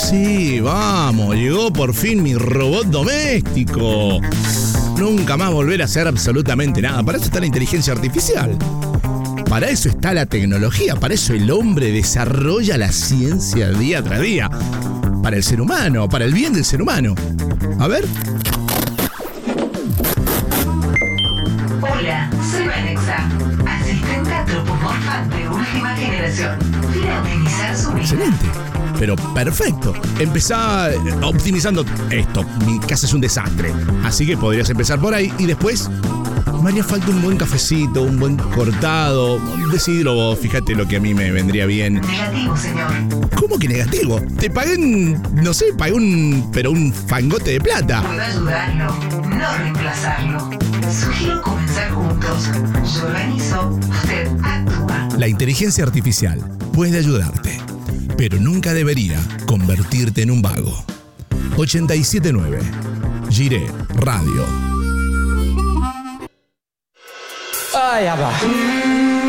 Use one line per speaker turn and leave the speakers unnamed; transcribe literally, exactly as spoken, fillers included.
Sí, vamos, llegó por fin mi robot doméstico. Nunca más volver a hacer absolutamente nada. Para eso está la inteligencia artificial. Para eso está la tecnología. Para eso el hombre desarrolla la ciencia día tras día. Para el ser humano, para el bien del ser humano. A ver.
Hola, soy Alexa, asistente antropomorfa de última generación. Vine a optimizar su vida.
Excelente. Pero perfecto. Empezá optimizando esto. Mi casa es un desastre. Así que podrías empezar por ahí y después me haría falta un buen cafecito, un buen cortado. Decidilo vos, fíjate lo que a mí me vendría bien.
Negativo, señor.
¿Cómo que negativo? Te pagué un, no sé, pagué un, pero un fangote de plata.
Puedo ayudarlo, no reemplazarlo. Sugiero comenzar juntos. Yo organizo, usted actúa.
La inteligencia artificial puede ayudarte, pero nunca debería convertirte en un vago. ochenta y siete nueve Gire Radio.
Ah, ja, va.